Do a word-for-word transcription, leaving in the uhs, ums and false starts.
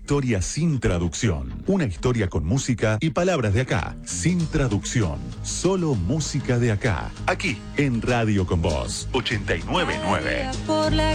historia sin traducción. Una historia con música y palabras de acá, sin traducción. Solo música de acá. Aquí, en Radio Con Vos, ochenta y nueve punto nueve. Por la